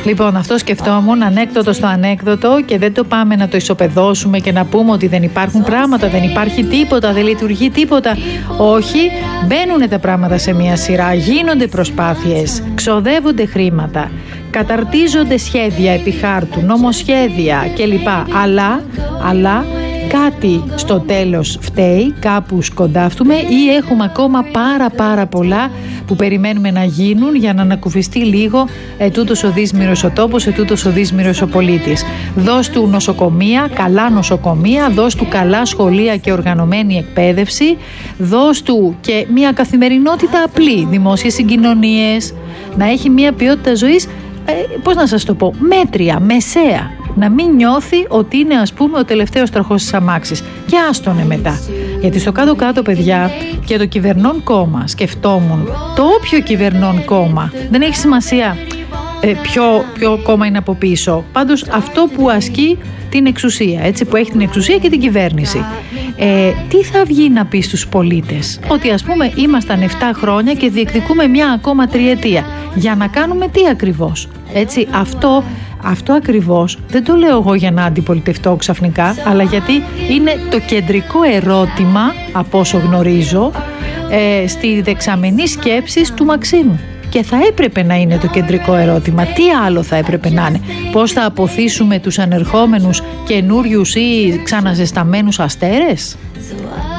Λοιπόν, αυτό σκεφτόμουν, ανέκδοτο στο ανέκδοτο, και δεν το πάμε να το ισοπεδώσουμε και να πούμε ότι δεν υπάρχουν πράγματα, δεν υπάρχει τίποτα, δεν λειτουργεί τίποτα. Όχι, μπαίνουν τα πράγματα σε μια σειρά, γίνονται προσπάθειες, ξοδεύονται χρήματα, καταρτίζονται σχέδια επί χάρτου, νομοσχέδια κλπ. Αλλά κάτι στο τέλος φταίει, κάπου σκοντάφτουμε ή έχουμε ακόμα πάρα πολλά που περιμένουμε να γίνουν για να ανακουφιστεί λίγο ετούτος ο δύσμυρος ο τόπος, ετούτος ο δύσμυρος ο πολίτης. Δώσ' του νοσοκομεία, καλά νοσοκομεία, δώσ' του καλά σχολεία και οργανωμένη εκπαίδευση, δώσ' του και μια καθημερινότητα απλή, δημόσιες συγκοινωνίες, να έχει μια ποιότητα ζωής, πώς να σας το πω, μέτρια, μεσαία. Να μην νιώθει ότι είναι, ας πούμε, ο τελευταίος τροχός της αμάξης. Και άστονε μετά. Γιατί στο κάτω-κάτω, παιδιά, και το κυβερνών κόμμα, σκεφτόμουν, το όποιο κυβερνών κόμμα, δεν έχει σημασία ποιο κόμμα είναι από πίσω. Πάντως αυτό που ασκεί την εξουσία, έτσι, που έχει την εξουσία και την κυβέρνηση. Τι θα βγει να πει στους πολίτες? Ότι, ας πούμε, ήμασταν 7 χρόνια και διεκδικούμε μια ακόμα τριετία. Για να κάνουμε τι ακριβώς? Έτσι, αυτό ακριβώς δεν το λέω εγώ για να αντιπολιτευτώ ξαφνικά, αλλά γιατί είναι το κεντρικό ερώτημα, από όσο γνωρίζω, στη δεξαμενή σκέψης του Μαξίμου. Και θα έπρεπε να είναι το κεντρικό ερώτημα. Τι άλλο θα έπρεπε να είναι? Πώς θα αποθήσουμε τους ανερχόμενους καινούριους ή ξαναζεσταμένους αστέρες?